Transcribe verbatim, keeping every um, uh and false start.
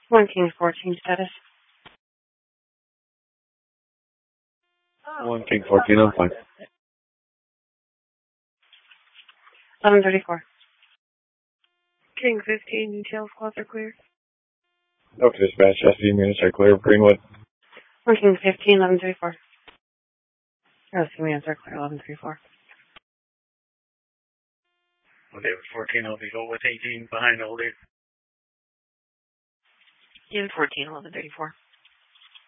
One King fourteen status. One King fourteen, I'm fine. eleven thirty-four. King fifteen, details closer clear. Okay, dispatch, S V units are clear of Greenwood. One King fifteen, eleven thirty-four. S V units are clear, eleven thirty-four. Okay, with fourteen, I'll be go with eighteen behind all day. Unit fourteen, eleven thirty-four.